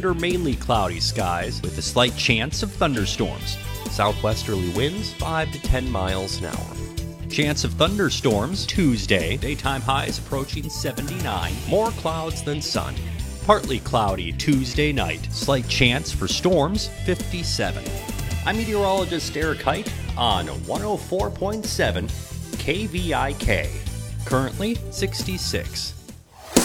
under mainly cloudy skies with a slight chance of thunderstorms. Southwesterly winds 5 to 10 miles an hour. Chance of thunderstorms Tuesday. Daytime highs approaching 79. More clouds than sun. Partly cloudy Tuesday night. Slight chance for storms 57. I'm meteorologist Eric Height on 104.7 KVIK. Currently 66.